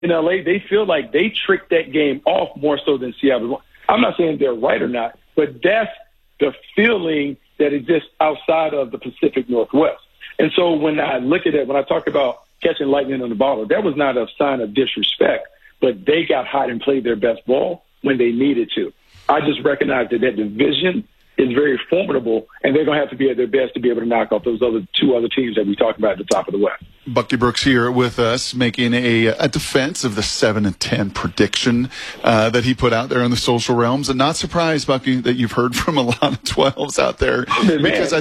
in LA, they feel like they tricked that game off more so than Seattle. I'm not saying they're right or not, but that's the feeling that exists outside of the Pacific Northwest. And so when I look at it, when I talk about catching lightning in the bottle, that was not a sign of disrespect, but they got hot and played their best ball when they needed to. I just recognize that division is very formidable, and they're going to have to be at their best to be able to knock off those two other teams that we talked about at the top of the West. Bucky Brooks here with us, making a defense of the 7-10 prediction that he put out there in the social realms. And not surprised, Bucky, that you've heard from a lot of 12s out there. Because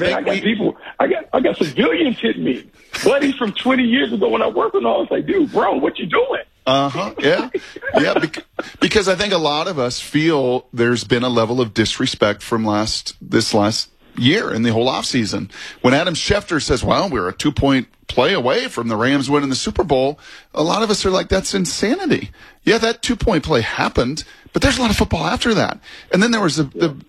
I got civilians hitting me. Buddies from 20 years ago when I worked with them, I was like, dude, bro, what you doing? Yeah. Because I think a lot of us feel there's been a level of disrespect from this last year in the whole offseason. When Adam Schefter says, well, we're a 2-point play away from the Rams winning the Super Bowl, a lot of us are like, that's insanity. Yeah, that 2-point play happened, but there's a lot of football after that. And then there was the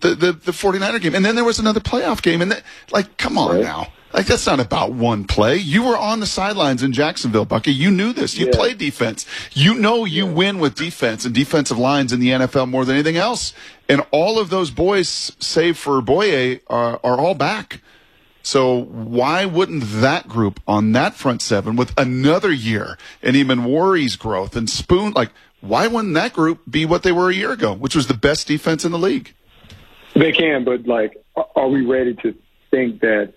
49er game, and then there was another playoff game. And come on now. Like, that's not about one play. You were on the sidelines in Jacksonville, Bucky. You knew this. You played defense. You know you win with defense and defensive lines in the NFL more than anything else. And all of those boys, save for Boye, are all back. So why wouldn't that group on that front seven with another year and even Worry's growth and Spoon, why wouldn't that group be what they were a year ago, which was the best defense in the league? They can, but, are we ready to think that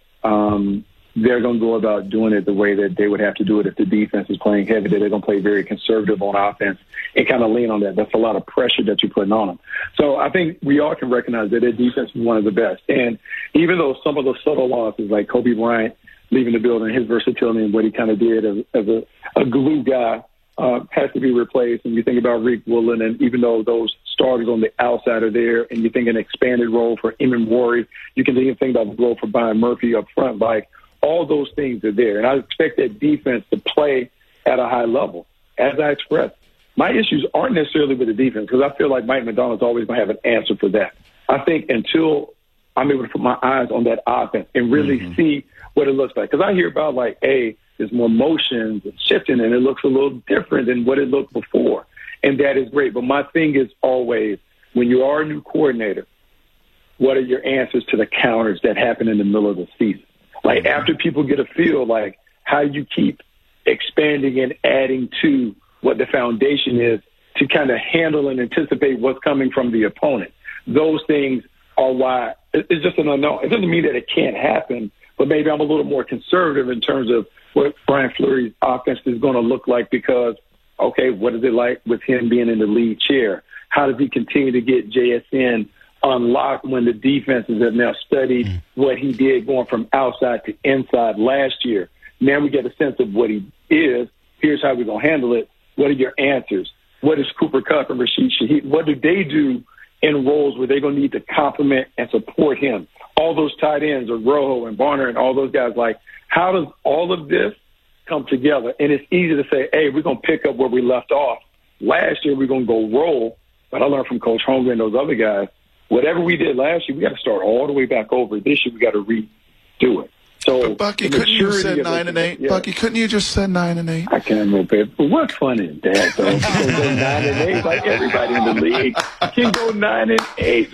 they're going to go about doing it the way that they would have to do it if the defense is playing heavy, that they're going to play very conservative on offense and kind of lean on that? That's a lot of pressure that you're putting on them. So I think we all can recognize that their defense is one of the best. And even though some of the subtle losses, like Kobe Bryant leaving the building, his versatility and what he kind of did as a glue guy has to be replaced. And you think about Rick Woolen, and even though those starters on the outside are there, and you think an expanded role for Eamon Worry, you can even think about the role for Byron Murphy up front. All those things are there. And I expect that defense to play at a high level. As I expressed, my issues aren't necessarily with the defense, because I feel like Mike Macdonald's always going to have an answer for that. I think until I'm able to put my eyes on that offense and really see what it looks like. Because I hear about, there's more motions and shifting, and it looks a little different than what it looked before. And that is great. But my thing is always, when you are a new coordinator, what are your answers to the counters that happen in the middle of the season? After people get a feel, how you keep expanding and adding to what the foundation is to kind of handle and anticipate what's coming from the opponent. Those things are why it's just an unknown. It doesn't mean that it can't happen, but maybe I'm a little more conservative in terms of what Brian Fleury's offense is going to look like, because, okay, what is it like with him being in the lead chair? How does he continue to get JSN unlocked when the defenses have now studied what he did going from outside to inside last year? Now we get a sense of what he is. Here's how we're going to handle it. What are your answers? What is Cooper Kupp and Rashid Shaheed? What do they do in roles where they're going to need to complement and support him? All those tight ends, or Rojo and Barner and all those guys, how does all of this come together? And it's easy to say, hey, we're going to pick up where we left off. Last year, we're going to go roll. But I learned from Coach Holmgren and those other guys, whatever we did last year, we got to start all the way back over. This year, we got to redo it. So, but Bucky, couldn't you have said 9-8? Yeah. Bucky, couldn't you just said 9-8? I can't remember, but what fun is that, though? You can go 9-8, like everybody in the league can go 9-8.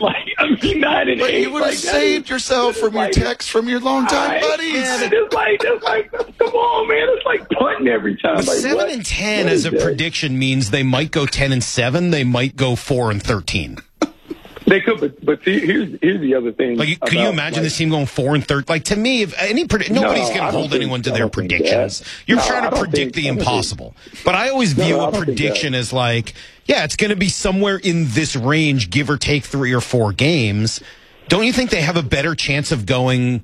9-8. But you would have saved yourself from your text from your longtime buddies. It's like, come on, man. It's like punting every time. 7-10 as a prediction means they might go 10-7. They might go 4-13. They could, but see, here's the other thing. Can you imagine this team going 4-13? To me, if nobody's going to hold anyone to their predictions. You're trying to predict the impossible. But I always view a prediction as it's going to be somewhere in this range, give or take 3 or 4 games. Don't you think they have a better chance of going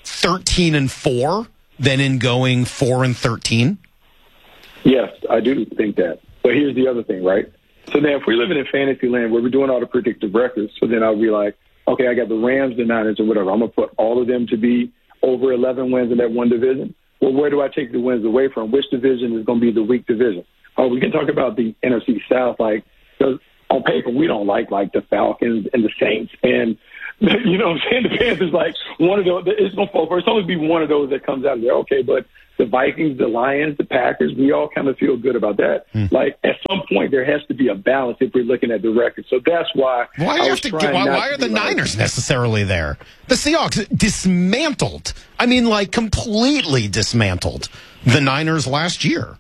13-4 than in going 4-13? Yes, I do think that. But here's the other thing, right? So now if we're living in fantasy land where we're doing all the predictive records, so then I'll be like, okay, I got the Rams, the Niners, or whatever. I'm going to put all of them to be over 11 wins in that one division. Well, where do I take the wins away from? Which division is going to be the weak division? Oh, we can talk about the NFC South. Because on paper, we don't like the Falcons and the Saints and You know what I'm saying? The Panthers, like, one of those, it's going to fall first. It's only be one of those that comes out of there. Okay, but the Vikings, the Lions, the Packers, we all kind of feel good about that. Like, at some point, there has to be a balance if we're looking at the record. So that's why. Why are the Niners necessarily there? The Seahawks dismantled. I mean, like, completely dismantled the Niners last year.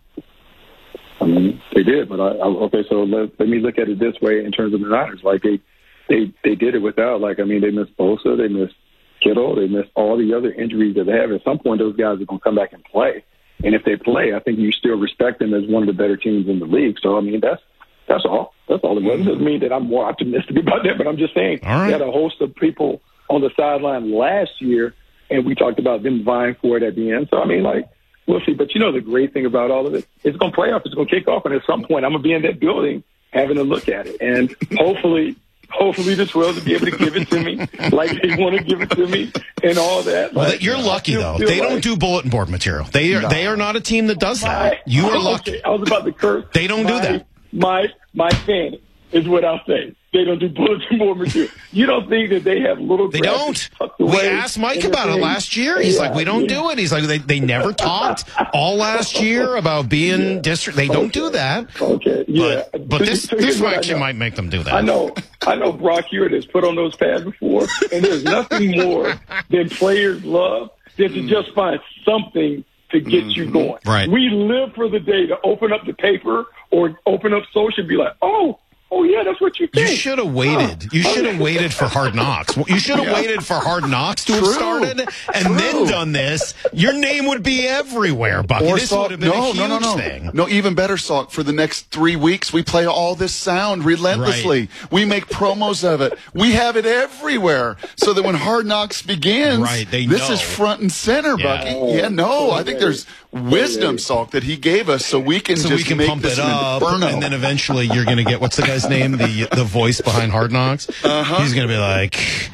I mean, they did, but okay. So let me look at it this way in terms of the Niners. Like they did it without. Like, I mean, they missed Bosa, they missed Kittle, they missed all the other injuries that they have. At some point, those guys are going to come back and play. And if they play, I think you still respect them as one of the better teams in the league. So I mean, that's all. That's all it was. It doesn't mean that I'm more optimistic about that, but I'm just saying all right. We had a host of people on the sideline last year, and we talked about them vying for it at the end. So I mean, like. We'll see. But you know the great thing about all of it, it's going to play off. It's going to kick off. And at some point, I'm going to be in that building having a look at it. And hopefully the Twills will be able to give it to me like they want to give it to me and all that. Well, like, you're lucky, though. They don't do bulletin board material. They are not a team that does that. You are lucky. Okay, I was about to curse. They don't do that. My fan is what I'll say. They don't do bulletin board material. You don't think that they have little They don't. We asked Mike about it last year. He's like, we don't do it. He's like, they never talked all last year about being district. They don't do that. Okay, yeah. But this actually might make them do that. I know Brock Hewitt has put on those pads before, and there's nothing more than players love than to just find something to get you going. Right. We live for the day to open up the paper or open up social and be like, oh, yeah, that's what you think. You should have waited. You should have waited for Hard Knocks. You should have waited for Hard Knocks to have started and then done this. Your name would be everywhere, Bucky. This would have been a huge thing. No, even better, Salk. For the next 3 weeks, we play all this sound relentlessly. Right. We make promos of it. We have it everywhere so that when Hard Knocks begins, this is front and center, Bucky. I think there's wisdom, Salk, that he gave us so we can make pump this it up, and then eventually you're going to get, what's the guy's name? The voice behind Hard Knocks. He's going to be like,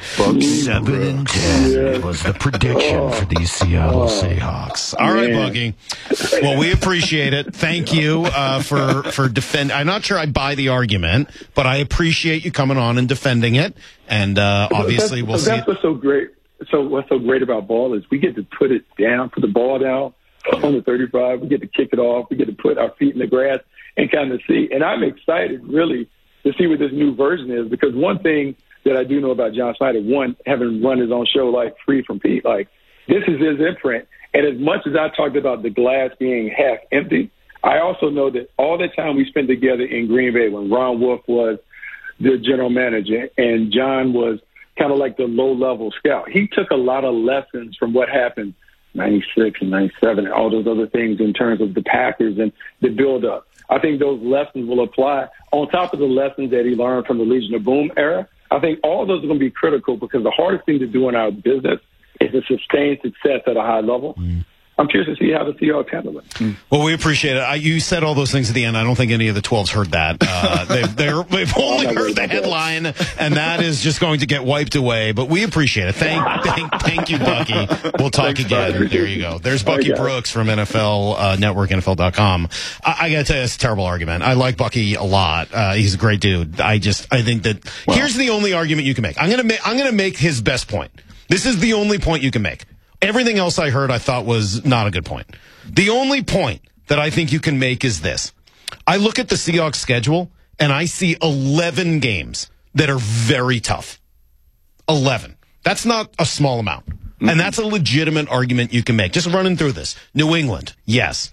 7-10 was the prediction for these Seattle Seahawks. All right, Buggy. Well, we appreciate it. Thank you for defending. I'm not sure I buy the argument, but I appreciate you coming on and defending it. And obviously, we'll see. That's what's so great. So what's so great about ball is we get to put the ball down on the 35. We get to kick it off. We get to put our feet in the grass and kind of see. And I'm excited, really, to see what this new version is, because one thing that I do know about John Snyder, one, having run his own show like Free from Pete, like this is his imprint. And as much as I talked about the glass being half empty, I also know that all the time we spent together in Green Bay when Ron Wolf was the general manager and John was kind of like the low-level scout, he took a lot of lessons from what happened 96 and 97 and all those other things in terms of the Packers and the build-up. I think those lessons will apply on top of the lessons that he learned from the Legion of Boom era. I think all those are going to be critical because the hardest thing to do in our business is to sustain success at a high level. I'm curious to see how the Seahawks handle it. Well, we appreciate it. You said all those things at the end. I don't think any of the 12s heard that. They've only heard the headline, and that is just going to get wiped away. But we appreciate it. Thank you, Bucky. We'll talk again. There you go. There's Bucky Brooks from NFL Network, NFL.com. I got to tell you, it's a terrible argument. I like Bucky a lot. He's a great dude. I think that here's the only argument you can make. I'm gonna make his best point. This is the only point you can make. Everything else I heard I thought was not a good point. The only point that I think you can make is this. I look at the Seahawks schedule and I see 11 games that are very tough. 11. That's not a small amount. And that's a legitimate argument you can make. Just running through this. New England, yes.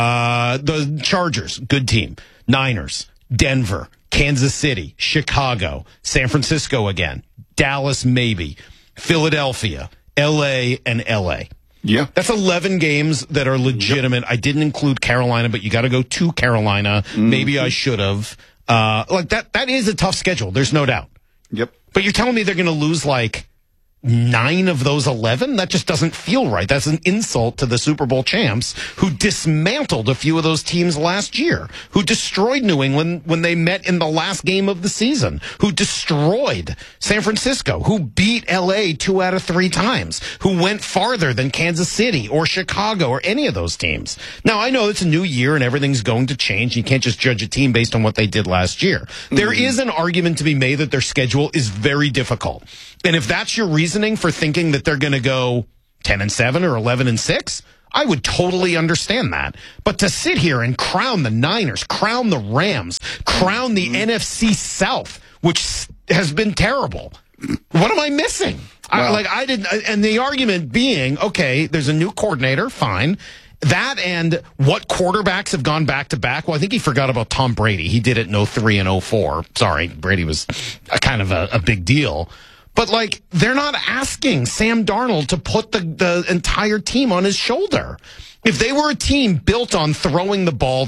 The Chargers, good team. Niners, Denver, Kansas City, Chicago, San Francisco again, Dallas maybe, Philadelphia, L.A. and L.A. Yeah. That's 11 games that are legitimate. I didn't include Carolina, but you got to go to Carolina. Maybe I should have. That is a tough schedule. There's no doubt. Yep. But you're telling me they're going to lose like 9 of those 11? That just doesn't feel right. That's an insult to the Super Bowl champs who dismantled a few of those teams last year, who destroyed New England when they met in the last game of the season, who destroyed San Francisco, who beat LA 2 out of 3 times, who went farther than Kansas City or Chicago or any of those teams. Now, I know it's a new year and everything's going to change. You can't just judge a team based on what they did last year. Mm-hmm. There is an argument to be made that their schedule is very difficult. And if that's your reasoning for thinking that they're going to go 10-7 or 11-6, I would totally understand that. But to sit here and crown the Niners, crown the Rams, crown the NFC South, which has been terrible, what am I missing? Wow. I didn't. And the argument being, okay, there's a new coordinator, fine. That and what quarterbacks have gone back to back. Well, I think he forgot about Tom Brady. He did it in 03 and 04. Sorry, Brady was kind of a big deal. But, like, they're not asking Sam Darnold to put the entire team on his shoulder. If they were a team built on throwing the ball,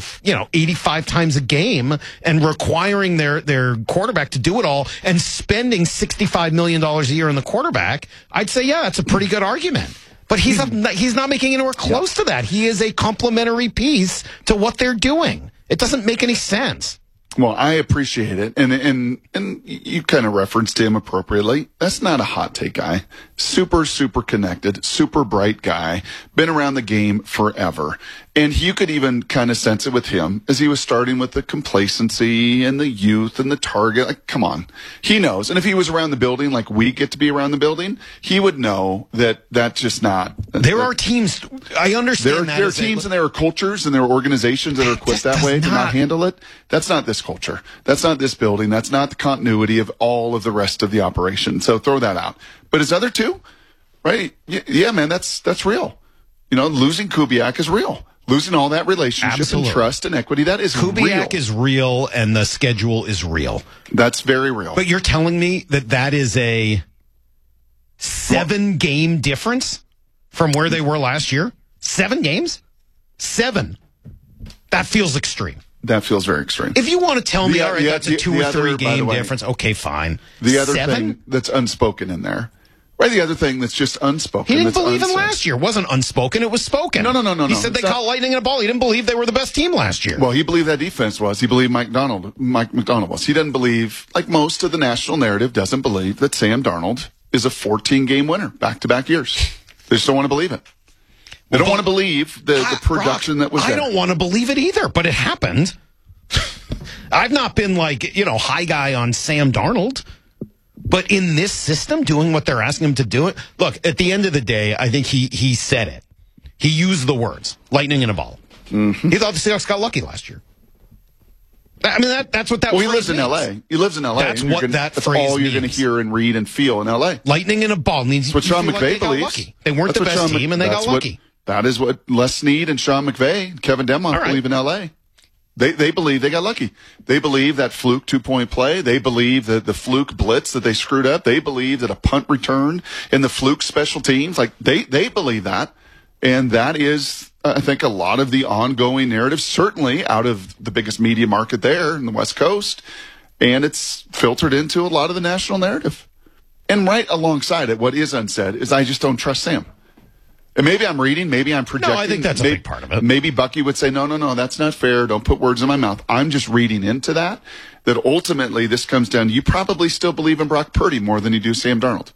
85 times a game and requiring their quarterback to do it all and spending $65 million a year on the quarterback, I'd say, yeah, that's a pretty good argument. But he's not making anywhere close to that. He is a complementary piece to what they're doing. It doesn't make any sense. Well, I appreciate it, and you kind of referenced him appropriately. That's not a hot take guy. Super, super connected, super bright guy. Been around the game forever. And you could even kind of sense it with him as he was starting with the complacency and the youth and the target. Like, come on. He knows. And if he was around the building like we get to be around the building, he would know that that's just not. There are teams. I understand that. There are teams and there are cultures and there are organizations that are equipped that way to not handle it. That's not this culture. That's not this building. That's not the continuity of all of the rest of the operation. So throw that out. But his other two, right? Yeah, man, that's real. Losing Kubiak is real. Losing all that relationship Absolutely. And trust and equity, that is real. Kubiak is real, and the schedule is real. That's very real. But you're telling me that is a 7-game difference from where they were last year? 7 games? 7. That feels extreme. That feels very extreme. If you want to tell me, all right, that's a 2 or 3 game difference, okay, fine. The other 7? thing that's unspoken in there. Right, the other thing that's just unspoken. He didn't believe him last year. It wasn't unspoken, it was spoken. No. He said they caught lightning in a ball. He didn't believe they were the best team last year. Well, he believed that defense was. He believed Mike McDonald was. He doesn't believe, like most of the national narrative, doesn't believe that Sam Darnold is a 14-game winner back-to-back years. They just don't want to believe it. They don't want to believe the production that was there. I don't want to believe it either, but it happened. I've not been high guy on Sam Darnold. But in this system, doing what they're asking him to do it, look, at the end of the day, I think he said it. He used the words, lightning in a ball. Mm-hmm. He thought the Seahawks got lucky last year. I mean, that's what that Well, phrase he lives in means. L.A. He lives in L.A. That's what that that's phrase all you're going to means. hear and read and feel in L.A. Lightning in a ball means That's what Sean McVay believes. Lucky. They weren't the best team, and they got lucky. That is what Les Snead and Sean McVay, Kevin Denmark believe in L.A. They believe they got lucky. They believe that fluke 2-point play. They believe that the fluke blitz that they screwed up. They believe that a punt return in the fluke special teams. Like they believe that. And that is, I think, a lot of the ongoing narrative, certainly out of the biggest media market there in the West Coast. And it's filtered into a lot of the national narrative. And right alongside it, what is unsaid is I just don't trust Sam. And maybe I'm reading, maybe I'm projecting. No, I think that's a big part of it. Maybe Bucky would say, no, that's not fair. Don't put words in my mouth. I'm just reading into that ultimately this comes down to you probably still believe in Brock Purdy more than you do Sam Darnold.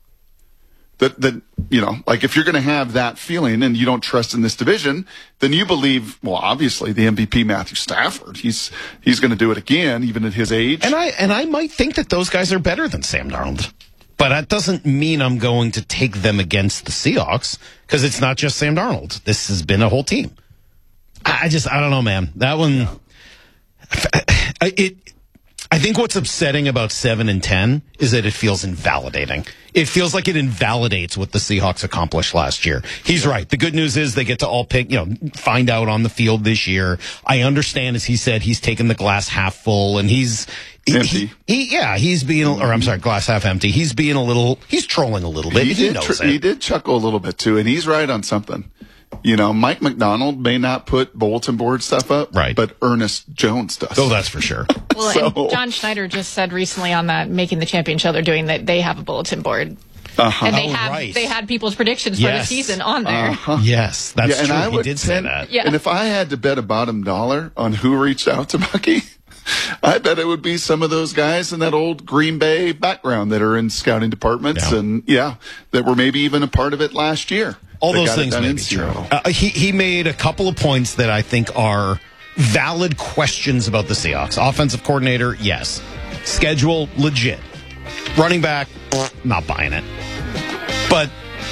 Like if you're going to have that feeling and you don't trust in this division, then you believe, well, obviously the MVP Matthew Stafford, he's going to do it again, even at his age. And I might think that those guys are better than Sam Darnold. But that doesn't mean I'm going to take them against the Seahawks because it's not just Sam Darnold. This has been a whole team. I don't know, man. That one, I think what's upsetting about 7 and 10 is that it feels invalidating. It feels like it invalidates what the Seahawks accomplished last year. He's right. The good news is they get to all find out on the field this year. I understand, as he said, he's taken the glass half full and he's empty. He's being, glass half empty. He's trolling a little bit. He knows it. He did chuckle a little bit too, and he's right on something. Mike McDonald may not put bulletin board stuff up, right? But Ernest Jones does. Oh, that's for sure. Well, and John Schneider just said recently on that Making the Champion show they're doing that they have a bulletin board. And they had people's predictions for the season on there. Yes, that's true. And he did say that. Yeah. And if I had to bet a bottom dollar on who reached out to Bucky, I bet it would be some of those guys in that old Green Bay background that are in scouting departments and that were maybe even a part of it last year. All those things may be true. He made a couple of points that I think are valid questions about the Seahawks. Offensive coordinator, yes. Schedule, legit. Running back, not buying it. But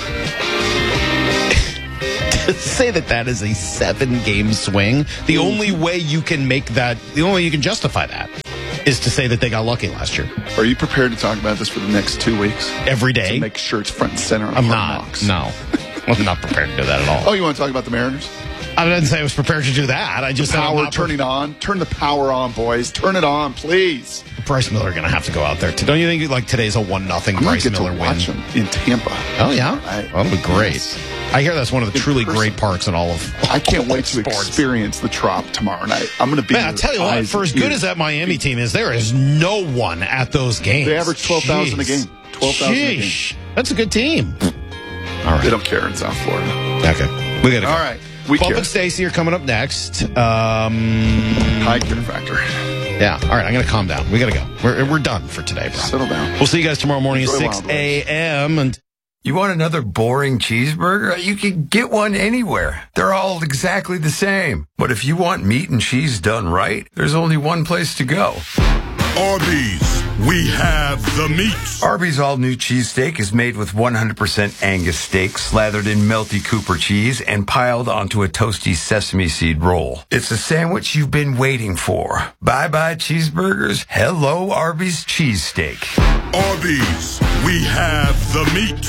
to say that is a 7-game swing, the only way you can justify that is to say that they got lucky last year. Are you prepared to talk about this for the next 2 weeks? Every day? To make sure it's front and center on I'm Hard not. Knocks. No. I'm not prepared to do that at all. Oh, you want to talk about the Mariners? I didn't say I was prepared to do that. I just the power turning on. Turn the power on, boys. Turn it on, please. Bryce Miller going to have to go out there. Don't you think like today's a 1-0 Bryce Miller win? Watch him in Tampa. Oh yeah, that'll be great. Yes. I hear that's one of the truly great parks in all of. I can't wait to experience the Trop tomorrow night. I'm going to be. Man, I'll tell you what. For as good as that Miami team is, there is no one at those games. They average 12,000 a game. 12,000 a game. That's a good team. All right. They don't care in South Florida. Okay, we got to go. All right. Bump and Stacy are coming up next. High Care Factor. Yeah. All right. I'm going to calm down. We got to go. We're done for today, bro. Settle down. We'll see you guys tomorrow morning at 6 a.m. And you want another boring cheeseburger? You can get one anywhere. They're all exactly the same. But if you want meat and cheese done right, there's only one place to go. Arby's, we have the meat. Arby's all-new cheesesteak is made with 100% Angus steak, slathered in melty Cooper cheese, and piled onto a toasty sesame seed roll. It's a sandwich you've been waiting for. Bye-bye cheeseburgers. Hello, Arby's cheesesteak. Arby's, we have the meat.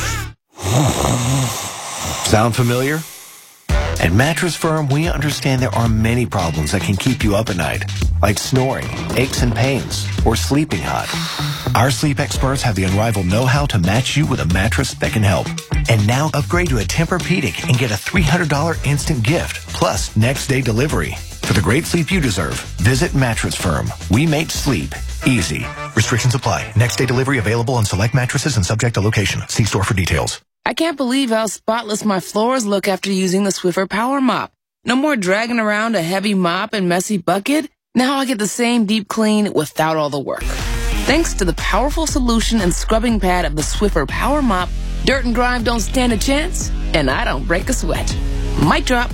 Sound familiar? At Mattress Firm, we understand there are many problems that can keep you up at night, like snoring, aches and pains, or sleeping hot. Our sleep experts have the unrivaled know-how to match you with a mattress that can help. And now upgrade to a Tempur-Pedic and get a $300 instant gift, plus next-day delivery. For the great sleep you deserve, visit Mattress Firm. We make sleep easy. Restrictions apply. Next-day delivery available on select mattresses and subject to location. See store for details. I can't believe how spotless my floors look after using the Swiffer Power Mop. No more dragging around a heavy mop and messy bucket. Now I get the same deep clean without all the work. Thanks to the powerful solution and scrubbing pad of the Swiffer Power Mop, dirt and grime don't stand a chance, and I don't break a sweat. Mic drop.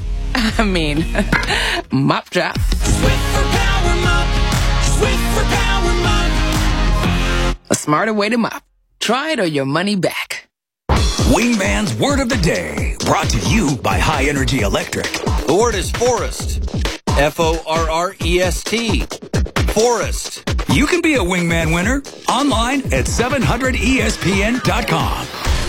Mop drop. Swiffer Power Mop. Swiffer Power Mop. A smarter way to mop. Try it or your money back. Wingman's Word of the Day, brought to you by High Energy Electric. The word is forest. Forrest. Forest. You can be a Wingman winner online at 700ESPN.com.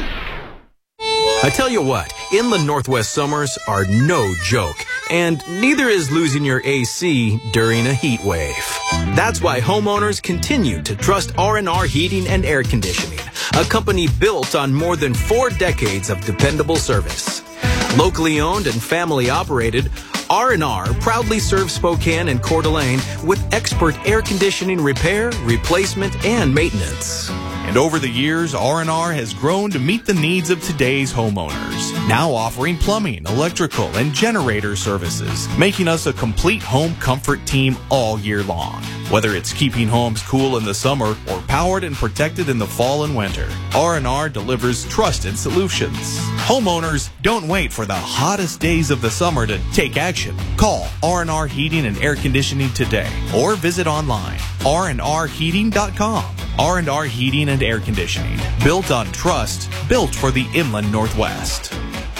I tell you what, inland Northwest summers are no joke, and neither is losing your AC during a heat wave. That's why homeowners continue to trust R&R Heating and Air Conditioning, a company built on more than 4 decades of dependable service. Locally owned and family operated, R&R proudly serves Spokane and Coeur d'Alene with expert air conditioning repair, replacement, and maintenance. And over the years, R&R has grown to meet the needs of today's homeowners, now offering plumbing, electrical, and generator services, making us a complete home comfort team all year long. Whether it's keeping homes cool in the summer or powered and protected in the fall and winter, R&R delivers trusted solutions. Homeowners, don't wait for the hottest days of the summer to take action. Call R&R Heating and Air Conditioning today or visit online, rnrheating.com. R&R Heating and Air Conditioning, built on trust, built for the inland Northwest.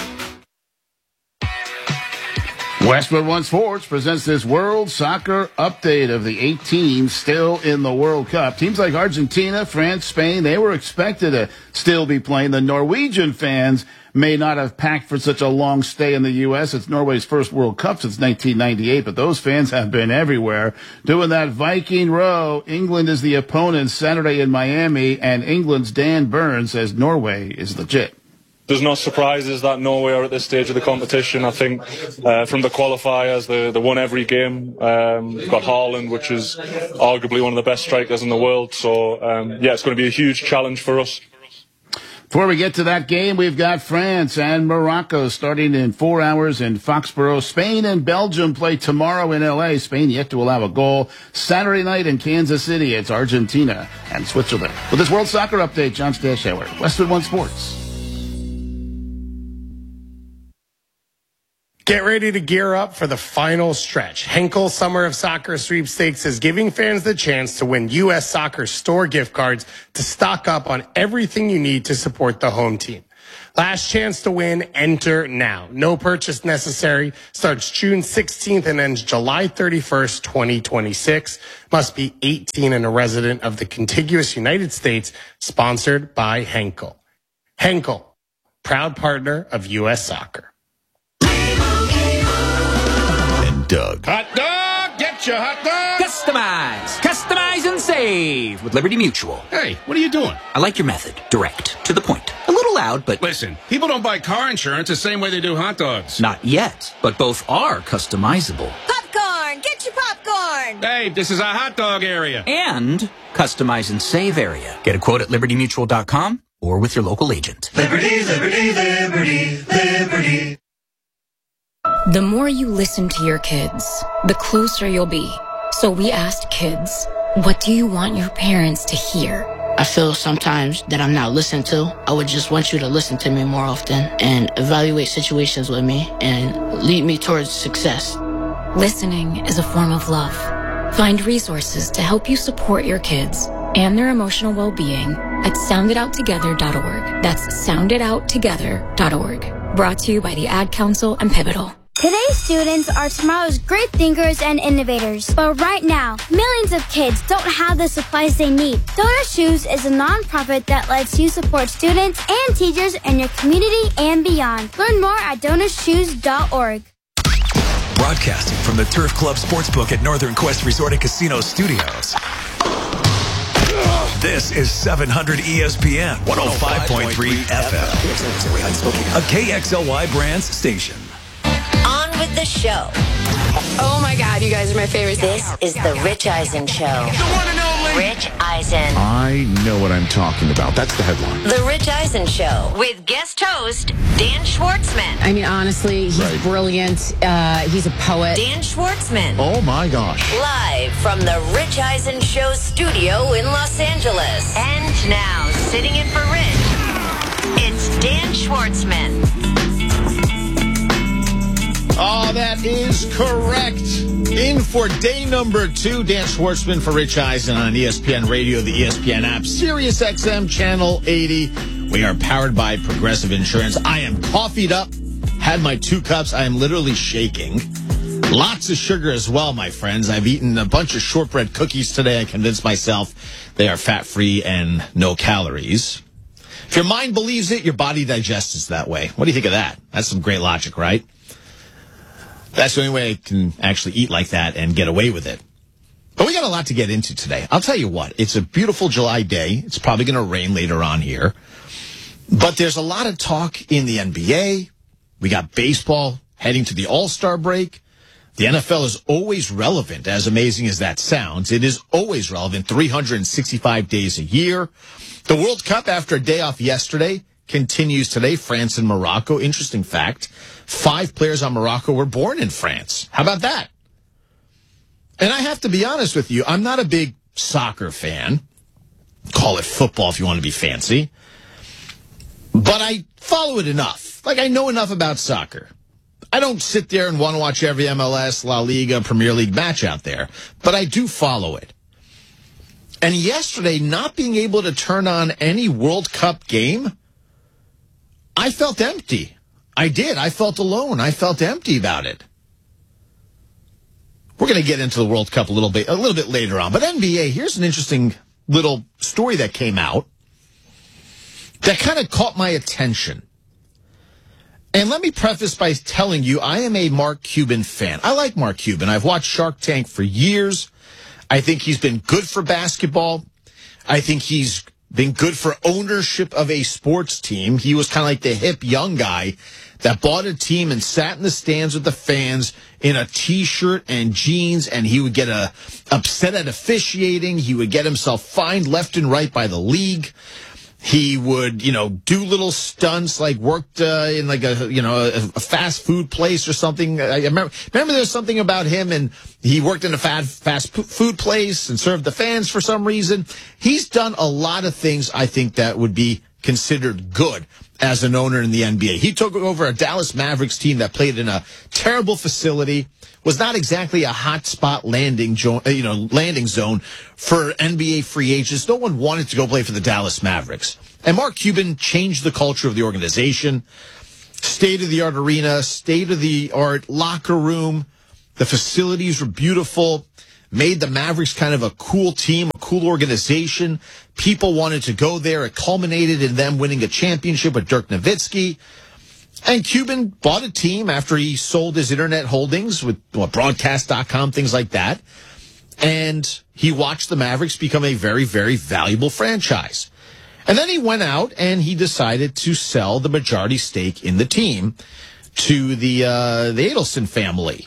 Westwood One Sports presents this World Soccer update of the 8 teams still in the World Cup. Teams like Argentina, France, Spain, they were expected to still be playing. The Norwegian fans may not have packed for such a long stay in the U.S. It's Norway's first World Cup since 1998, but those fans have been everywhere doing that Viking row. England is the opponent Saturday in Miami, and England's Dan Burns says Norway is legit. There's no surprises that Norway are at this stage of the competition. I think from the qualifiers, they won every game. We've got Haaland, which is arguably one of the best strikers in the world. So, it's going to be a huge challenge for us. Before we get to that game, we've got France and Morocco starting in 4 hours in Foxborough. Spain and Belgium play tomorrow in L.A. Spain yet to allow a goal. Saturday night in Kansas City, it's Argentina and Switzerland. With this World Soccer Update, John Stashower, Westwood One Sports. Get ready to gear up for the final stretch. Henkel Summer of Soccer Sweepstakes is giving fans the chance to win U.S. Soccer store gift cards to stock up on everything you need to support the home team. Last chance to win, enter now. No purchase necessary. Starts June 16th and ends July 31st, 2026. Must be 18 and a resident of the contiguous United States. Sponsored by Henkel. Henkel, proud partner of U.S. Soccer. Doug. Hot dog, get your hot dog. Customize and save with Liberty Mutual. Hey, what are you doing? I like your method. Direct, to the point. A little loud, but... Listen, people don't buy car insurance the same way they do hot dogs. Not yet, but both are customizable. Popcorn, get your popcorn. Hey, this is a hot dog area. And customize and save area. Get a quote at libertymutual.com or with your local agent. Liberty, liberty, liberty, liberty. The more you listen to your kids, the closer you'll be. So we asked kids, what do you want your parents to hear? I feel sometimes that I'm not listened to. I would just want you to listen to me more often and evaluate situations with me and lead me towards success. Listening is a form of love. Find resources to help you support your kids and their emotional well-being at sounditouttogether.org. That's sounditouttogether.org. Brought to you by the Ad Council and Pivotal. Today's students are tomorrow's great thinkers and innovators. But right now, millions of kids don't have the supplies they need. Donor Shoes is a nonprofit that lets you support students and teachers in your community and beyond. Learn more at DonorsShoes.org. Broadcasting from the Turf Club Sportsbook at Northern Quest Resort and Casino Studios. This is 700 ESPN 105.3 FM. A KXLY Brands station. On with the show. Oh my God, you guys are my favorite. This is the Rich Eisen Show. The one and only Rich Eisen. I know what I'm talking about. That's the headline. The Rich Eisen Show with guest host Dan Schwartzman. I mean, honestly, he's brilliant. He's a poet. Dan Schwartzman. Oh my gosh. Live from the Rich Eisen Show studio in Los Angeles. And now, sitting in for Rich, it's Dan Schwartzman. Oh, that is correct. In for day number 2, Dan Schwartzman for Rich Eisen on ESPN Radio, the ESPN app, Sirius XM Channel 80. We are powered by Progressive Insurance. I am coffeeed up, had my 2 cups. I am literally shaking. Lots of sugar as well, my friends. I've eaten a bunch of shortbread cookies today. I convinced myself they are fat-free and no calories. If your mind believes it, your body digests it that way. What do you think of that? That's some great logic, right? That's the only way I can actually eat like that and get away with it. But we got a lot to get into today. I'll tell you what, it's a beautiful July day. It's probably going to rain later on here. But there's a lot of talk in the NBA. We got baseball heading to the All-Star break. The NFL is always relevant, as amazing as that sounds. It is always relevant 365 days a year. The World Cup, after a day off yesterday, continues today. France and Morocco. Interesting fact. 5 players on Morocco were born in France. How about that? And I have to be honest with you, I'm not a big soccer fan. Call it football if you want to be fancy. But I follow it enough. Like, I know enough about soccer. I don't sit there and want to watch every MLS, La Liga, Premier League match out there. But I do follow it. And yesterday, not being able to turn on any World Cup game, I felt empty. I did. I felt alone. I felt empty about it. We're going to get into the World Cup a little bit later on. But NBA, here's an interesting little story that came out that kind of caught my attention. And let me preface by telling you, I am a Mark Cuban fan. I like Mark Cuban. I've watched Shark Tank for years. I think he's been good for basketball. I think he's been good for ownership of a sports team. He was kind of like the hip young guy that bought a team and sat in the stands with the fans in a T-shirt and jeans, and he would get upset at officiating. He would get himself fined left and right by the league. He would, do little stunts, like worked in like a fast food place or something. I remember there's something about him, and he worked in a fast food place and served the fans for some reason. He's done a lot of things, I think, that would be considered good as an owner in the NBA. He took over a Dallas Mavericks team that played in a terrible facility, was not exactly a hot spot landing zone for NBA free agents. No one wanted to go play for the Dallas Mavericks. And Mark Cuban changed the culture of the organization. State-of-the-art arena, state-of-the-art locker room. The facilities were beautiful. Made the Mavericks kind of a cool team, a cool organization. People wanted to go there. It culminated in them winning a championship with Dirk Nowitzki. And Cuban bought a team after he sold his internet holdings with broadcast.com, things like that. And he watched the Mavericks become a very, very valuable franchise. And then he went out and he decided to sell the majority stake in the team to the Adelson family.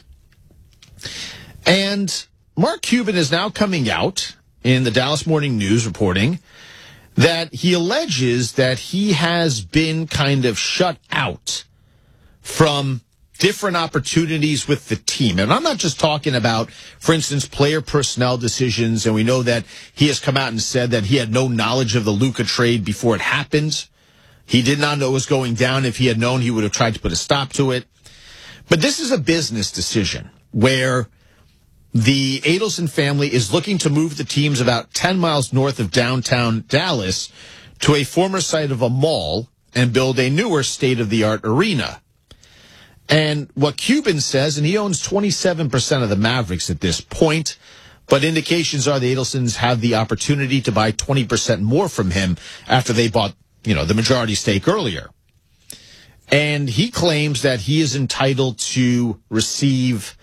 And Mark Cuban is now coming out in the Dallas Morning News reporting that he alleges that he has been kind of shut out from different opportunities with the team. And I'm not just talking about, for instance, player personnel decisions. And we know that he has come out and said that he had no knowledge of the Luka trade before it happened. He did not know it was going down. If he had known, he would have tried to put a stop to it. But this is a business decision where the Adelson family is looking to move the teams about 10 miles north of downtown Dallas to a former site of a mall and build a newer state-of-the-art arena. And what Cuban says, and he owns 27% of the Mavericks at this point, but indications are the Adelsons have the opportunity to buy 20% more from him after they bought, the majority stake earlier. And he claims that he is entitled to receive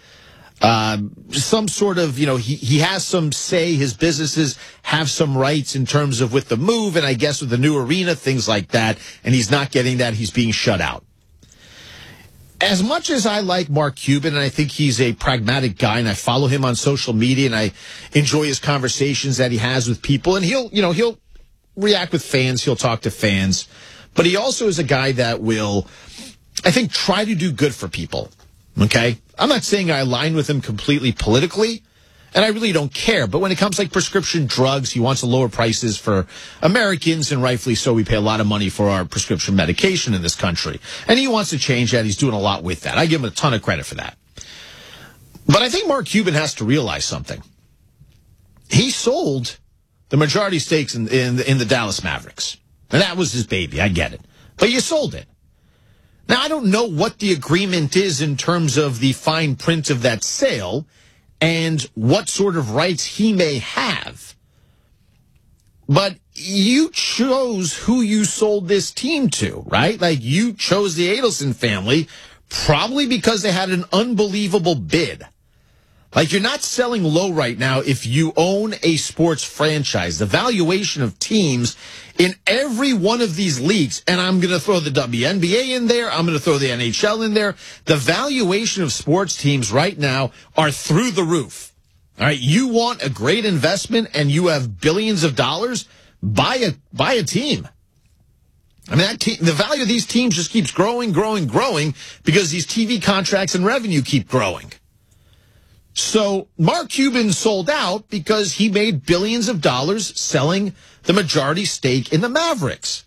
some sort of, he has some say, his businesses have some rights in terms of with the move, and I guess with the new arena, things like that, and he's not getting that, he's being shut out. As much as I like Mark Cuban, and I think he's a pragmatic guy, and I follow him on social media, and I enjoy his conversations that he has with people, and he'll react with fans, he'll talk to fans, but he also is a guy that will, I think, try to do good for people. Okay? I'm not saying I align with him completely politically, and I really don't care. But when it comes like prescription drugs, he wants to lower prices for Americans, and rightfully so. We pay a lot of money for our prescription medication in this country. And he wants to change that. He's doing a lot with that. I give him a ton of credit for that. But I think Mark Cuban has to realize something. He sold the majority stakes in the Dallas Mavericks. And that was his baby. I get it. But you sold it. Now, I don't know what the agreement is in terms of the fine print of that sale and what sort of rights he may have. But you chose who you sold this team to, right? Like, you chose the Adelson family probably because they had an unbelievable bid. Like, you're not selling low right now if you own a sports franchise. The valuation of teams in every one of these leagues, and I'm going to throw the WNBA in there, I'm going to throw the NHL in there, the valuation of sports teams right now are through the roof. All right, you want a great investment and you have billions of dollars, buy a team. I mean, the value of these teams just keeps growing because these TV contracts and revenue keep growing. So Mark Cuban sold out because he made billions of dollars selling the majority stake in the Mavericks.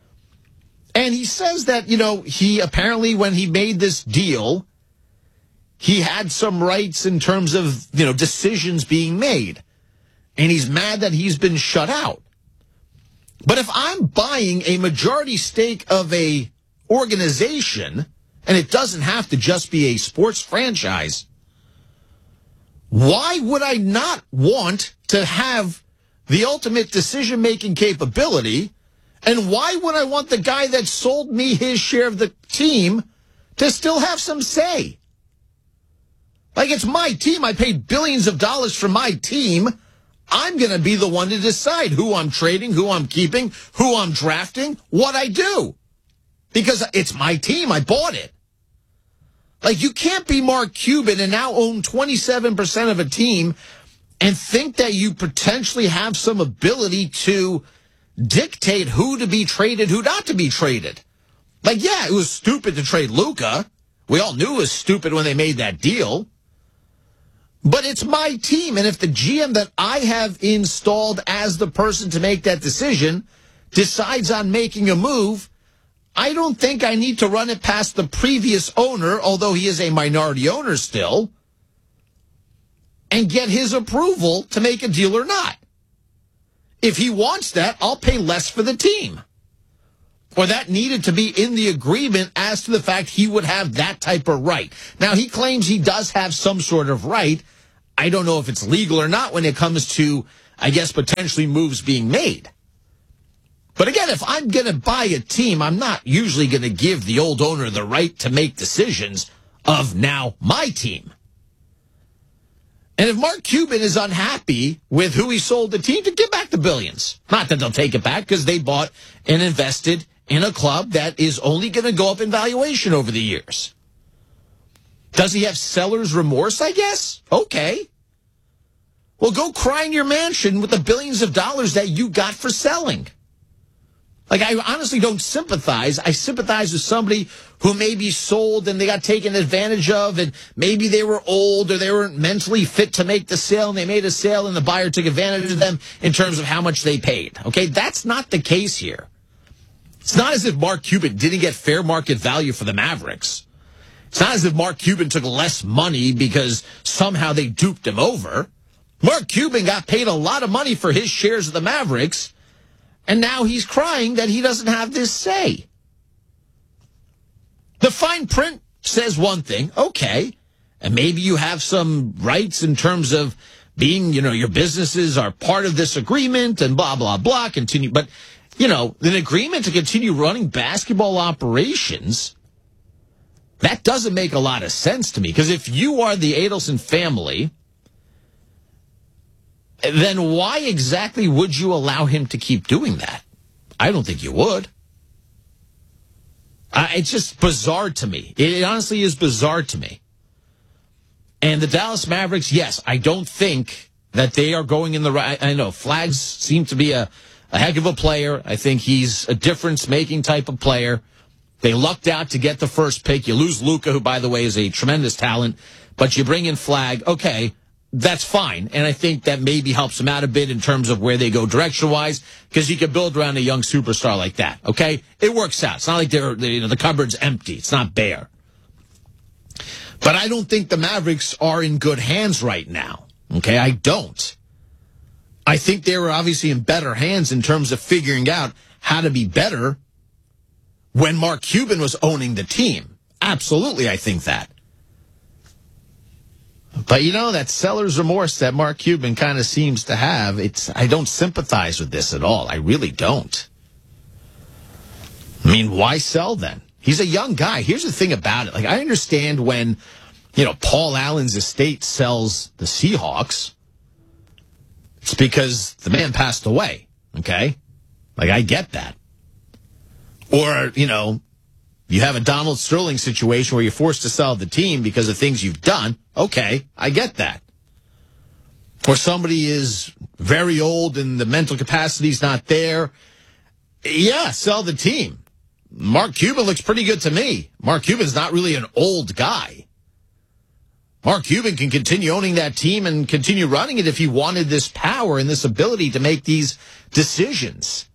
And he says that, he apparently, when he made this deal, he had some rights in terms of, decisions being made. And he's mad that he's been shut out. But if I'm buying a majority stake of a organization, and it doesn't have to just be a sports franchise, why would I not want to have the ultimate decision-making capability? And why would I want the guy that sold me his share of the team to still have some say? Like, it's my team. I paid billions of dollars for my team. I'm going to be the one to decide who I'm trading, who I'm keeping, who I'm drafting, what I do. Because it's my team. I bought it. Like, you can't be Mark Cuban and now own 27% of a team and think that you potentially have some ability to dictate who to be traded, who not to be traded. Like, yeah, it was stupid to trade Luka. We all knew it was stupid when they made that deal. But it's my team, and if the GM that I have installed as the person to make that decision decides on making a move, I don't think I need to run it past the previous owner, although he is a minority owner still, and get his approval to make a deal or not. If he wants that, I'll pay less for the team. Or that needed to be in the agreement as to the fact he would have that type of right. Now, he claims he does have some sort of right. I don't know if it's legal or not when it comes to, I guess, potentially moves being made. But again, if I'm going to buy a team, I'm not usually going to give the old owner the right to make decisions of now my team. And if Mark Cuban is unhappy with who he sold the team to, give back the billions. Not that they'll take it back because they bought and invested in a club that is only going to go up in valuation over the years. Does he have seller's remorse, I guess? Okay. Well, go cry in your mansion with the billions of dollars that you got for selling. Like, I honestly don't sympathize. I sympathize with somebody who maybe sold and they got taken advantage of, and maybe they were old or they weren't mentally fit to make the sale, and they made a sale and the buyer took advantage of them in terms of how much they paid. Okay, that's not the case here. It's not as if Mark Cuban didn't get fair market value for the Mavericks. It's not as if Mark Cuban took less money because somehow they duped him over. Mark Cuban got paid a lot of money for his shares of the Mavericks, and now he's crying that he doesn't have this say. The fine print says one thing, okay, and maybe you have some rights in terms of being, your businesses are part of this agreement and blah, blah, blah, continue. But, an agreement to continue running basketball operations, that doesn't make a lot of sense to me. Because if you are the Adelson family, then why exactly would you allow him to keep doing that? I don't think you would. It's just bizarre to me. It honestly is bizarre to me. And the Dallas Mavericks, yes, I don't think that they are going in the right. I know Flags seems to be a heck of a player. I think he's a difference-making type of player. They lucked out to get the first pick. You lose Luka, who, by the way, is a tremendous talent, but you bring in Flag. Okay, that's fine. And I think that maybe helps them out a bit in terms of where they go direction-wise, because you can build around a young superstar like that, okay? It works out. It's not like the cupboard's empty. It's not bare. But I don't think the Mavericks are in good hands right now, okay? I don't. I think they were obviously in better hands in terms of figuring out how to be better when Mark Cuban was owning the team. Absolutely, I think that. But, that seller's remorse that Mark Cuban kind of seems to have, I don't sympathize with this at all. I really don't. I mean, why sell then? He's a young guy. Here's the thing about it. Like, I understand when, Paul Allen's estate sells the Seahawks, it's because the man passed away, okay? Like, I get that. Or, you have a Donald Sterling situation where you're forced to sell the team because of things you've done. Okay, I get that. Or somebody is very old and the mental capacity's not there. Yeah, sell the team. Mark Cuban looks pretty good to me. Mark Cuban's not really an old guy. Mark Cuban can continue owning that team and continue running it if he wanted this power and this ability to make these decisions.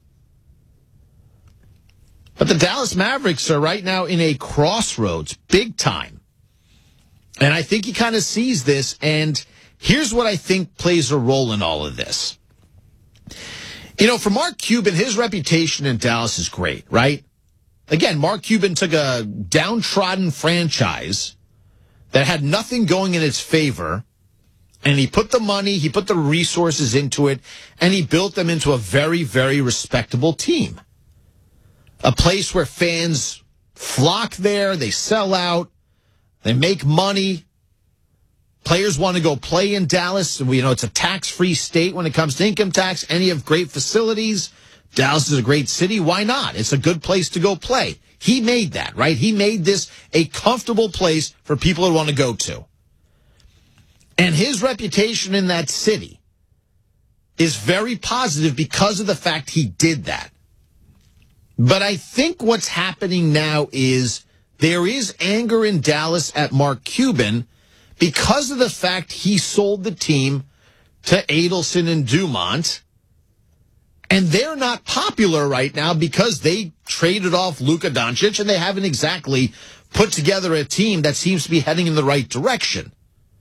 But the Dallas Mavericks are right now in a crossroads, big time. And I think he kind of sees this, and here's what I think plays a role in all of this. For Mark Cuban, his reputation in Dallas is great, right? Again, Mark Cuban took a downtrodden franchise that had nothing going in its favor, and he put the money, he put the resources into it, and he built them into a very, very respectable team. A place where fans flock there, they sell out, they make money. Players want to go play in Dallas. It's a tax-free state when it comes to income tax, and you have great facilities. Dallas is a great city. Why not? It's a good place to go play. He made that, right? He made this a comfortable place for people to want to go to. And his reputation in that city is very positive because of the fact he did that. But I think what's happening now is there is anger in Dallas at Mark Cuban because of the fact he sold the team to Adelson and Dumont. And they're not popular right now because they traded off Luka Doncic and they haven't exactly put together a team that seems to be heading in the right direction.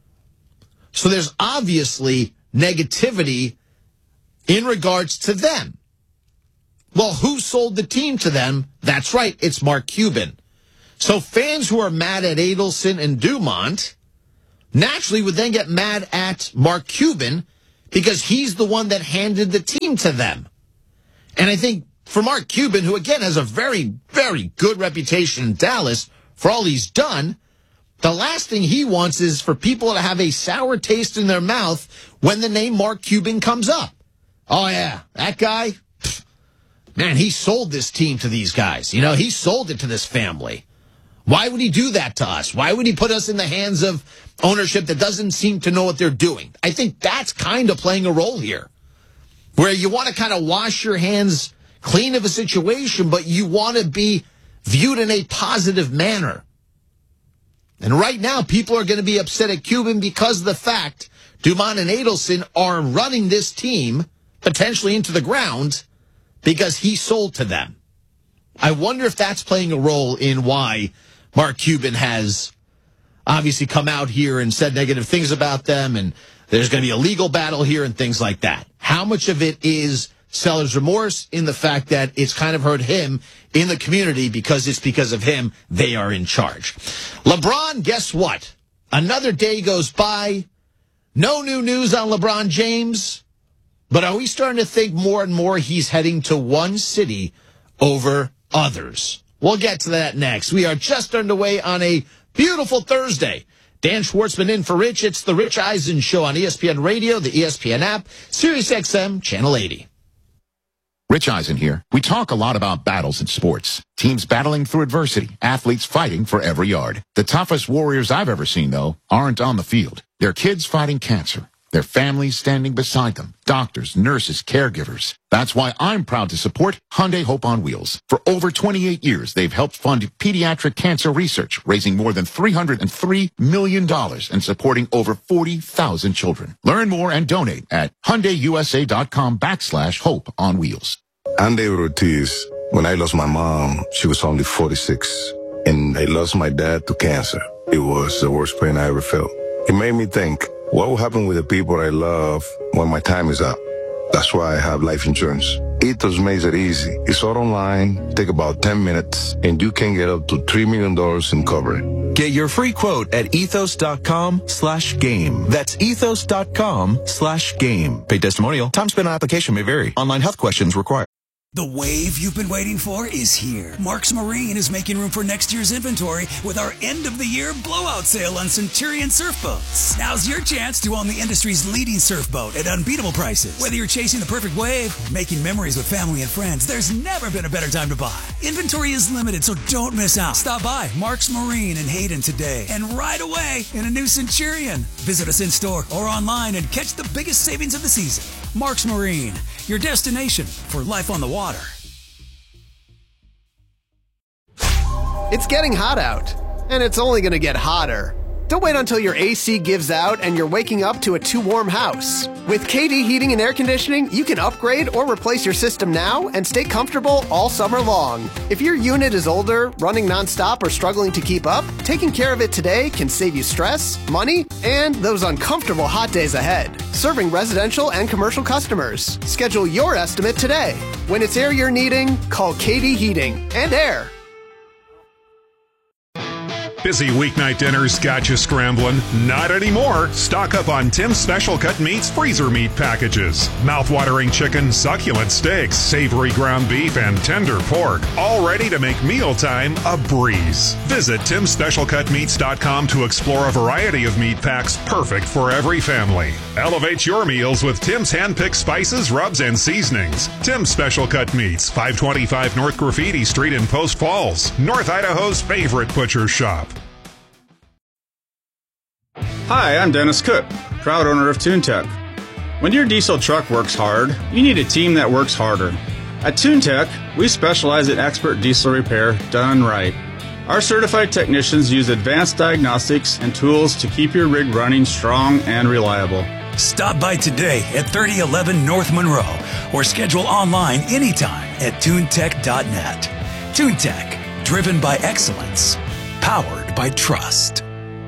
So there's obviously negativity in regards to them. Well, who sold the team to them? That's right, it's Mark Cuban. So fans who are mad at Adelson and Dumont naturally would then get mad at Mark Cuban because he's the one that handed the team to them. And I think for Mark Cuban, who again has a very, very good reputation in Dallas for all he's done, the last thing he wants is for people to have a sour taste in their mouth when the name Mark Cuban comes up. Oh, yeah, that guy, man, he sold this team to these guys. You know, he sold it to this family. Why would he do that to us? Why would he put us in the hands of ownership that doesn't seem to know what they're doing? I think that's kind of playing a role here, where you want to kind of wash your hands clean of a situation, but you want to be viewed in a positive manner. And right now, people are going to be upset at Cuban because of the fact Dumont and Adelson are running this team potentially into the ground because he sold to them. I wonder if that's playing a role in why Mark Cuban has obviously come out here and said negative things about them, and there's going to be a legal battle here and things like that. How much of it is seller's remorse in the fact that it's kind of hurt him in the community because it's because of him they are in charge? LeBron, guess what? Another day goes by. No new news on LeBron James. But are we starting to think more and more he's heading to one city over others? We'll get to that next. We are just underway on a beautiful Thursday. Dan Schwartzman in for Rich. It's the Rich Eisen Show on ESPN Radio, the ESPN app, Sirius XM, Channel 80. Rich Eisen here. We talk a lot about battles in sports. Teams battling through adversity, athletes fighting for every yard. The toughest warriors I've ever seen, though, aren't on the field. They're kids fighting cancer. Their families standing beside them. Doctors, nurses, caregivers. That's why I'm proud to support Hyundai Hope on Wheels. For over 28 years, they've helped fund pediatric cancer research, raising more than $303 million and supporting over 40,000 children. Learn more and donate at HyundaiUSA.com/Hope on Wheels. I'm David Ortiz. When I lost my mom, she was only 46. And I lost my dad to cancer. It was the worst pain I ever felt. It made me think, what will happen with the people I love when my time is up? That's why I have life insurance. Ethos makes it easy. It's all online, take about 10 minutes, and you can get up to $3 million in coverage. Get your free quote at ethos.com/game. That's ethos.com/game. Paid testimonial. Time spent on application may vary. Online health questions required. The wave you've been waiting for is here. Marks Marine is making room for next year's inventory with our end-of-the-year blowout sale on Centurion surf boats. Now's your chance to own the industry's leading surf boat at unbeatable prices. Whether you're chasing the perfect wave or making memories with family and friends, there's never been a better time to buy. Inventory is limited, so don't miss out. Stop by Marks Marine in Hayden today and ride away in a new Centurion. Visit us in-store or online and catch the biggest savings of the season. Marks Marine, your destination for life on the water. It's getting hot out, and it's only going to get hotter. Don't wait until your AC gives out and you're waking up to a too warm house. With KD Heating and Air Conditioning, you can upgrade or replace your system now and stay comfortable all summer long. If your unit is older, running nonstop, or struggling to keep up, taking care of it today can save you stress, money, and those uncomfortable hot days ahead. Serving residential and commercial customers. Schedule your estimate today. When it's air you're needing, call KD Heating and Air. Busy weeknight dinners got you scrambling? Not anymore. Stock up on Tim's Special Cut Meats freezer meat packages. Mouth-watering chicken, succulent steaks, savory ground beef, and tender pork. All ready to make mealtime a breeze. Visit TimSpecialCutMeats.com to explore a variety of meat packs perfect for every family. Elevate your meals with Tim's hand-picked spices, rubs, and seasonings. Tim's Special Cut Meats, 525 North Graffiti Street in Post Falls, North Idaho's favorite butcher shop. Hi, I'm Dennis Cook, proud owner of TuneTech. When your diesel truck works hard, you need a team that works harder. At TuneTech, we specialize in expert diesel repair done right. Our certified technicians use advanced diagnostics and tools to keep your rig running strong and reliable. Stop by today at 3011 North Monroe or schedule online anytime at tunetech.net. TuneTech, driven by excellence, powered by trust.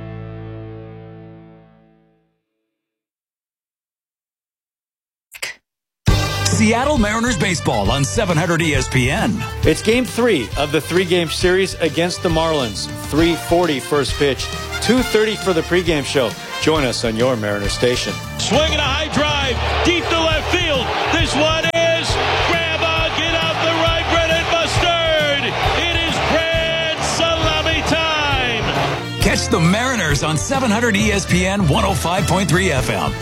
Seattle Mariners baseball on 700 ESPN. It's Game 3 of the 3-game series against the Marlins. 3:40 first pitch, 2:30 for the pregame show. Join us on your Mariner station. Swinging a high drive, deep to left field. This one is grab on, get out the right, Brennan Mustard. It is grand salami time. Catch the Mariners on 700 ESPN 105.3 FM.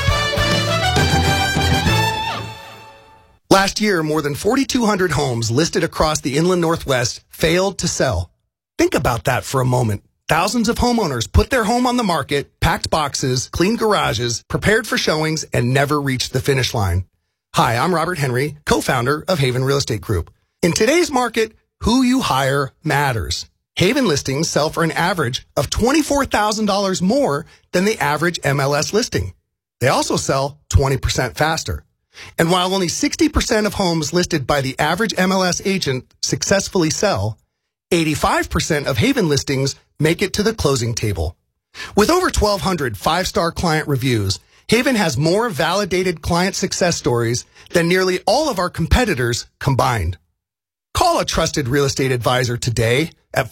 Last year, more than 4,200 homes listed across the inland Northwest failed to sell. Think about that for a moment. Thousands of homeowners put their home on the market, packed boxes, cleaned garages, prepared for showings, and never reached the finish line. Hi, I'm Robert Henry, co-founder of Haven Real Estate Group. In today's market, who you hire matters. Haven listings sell for an average of $24,000 more than the average MLS listing. They also sell 20% faster. And while only 60% of homes listed by the average MLS agent successfully sell, 85% of Haven listings make it to the closing table. With over 1,200 five-star client reviews, Haven has more validated client success stories than nearly all of our competitors combined. Call a trusted real estate advisor today at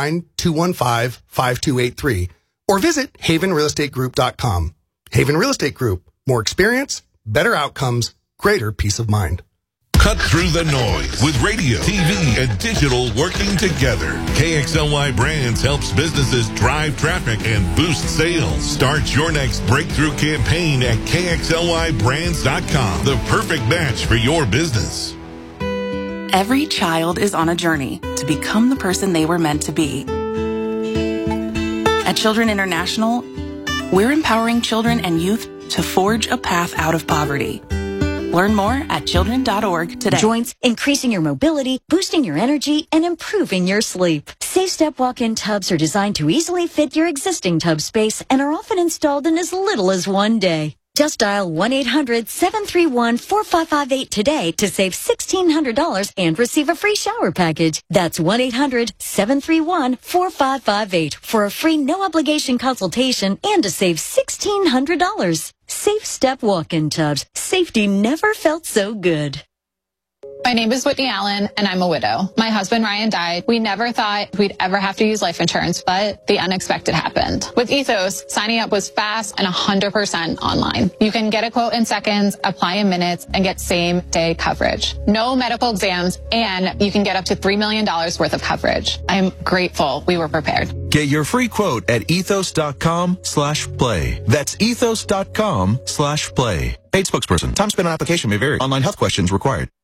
509-215-5283 or visit havenrealestategroup.com. Haven Real Estate Group. More experience, better outcomes, greater peace of mind. Cut through the noise with radio, TV, and digital working together. KXLY Brands helps businesses drive traffic and boost sales. Start your next breakthrough campaign at KXLYBrands.com. The perfect match for your business. Every child is on a journey to become the person they were meant to be. At Children International, we're empowering children and youth to forge a path out of poverty. Learn more at children.org today. Joints, increasing your mobility, boosting your energy, and improving your sleep. Safe Step walk-in tubs are designed to easily fit your existing tub space and are often installed in as little as 1 day. Just dial 1-800-731-4558 today to save $1,600 and receive a free shower package. That's 1-800-731-4558 for a free no-obligation consultation and to save $1,600. Safe Step walk-in tubs. Safety never felt so good. My name is Whitney Allen, and I'm a widow. My husband, Ryan, died. We never thought we'd ever have to use life insurance, but the unexpected happened. With Ethos, signing up was fast and 100% online. You can get a quote in seconds, apply in minutes, and get same-day coverage. No medical exams, and you can get up to $3 million worth of coverage. I'm grateful we were prepared. Get your free quote at ethos.com/play. That's ethos.com/play. Paid spokesperson. Time spent on application may vary. Online health questions required.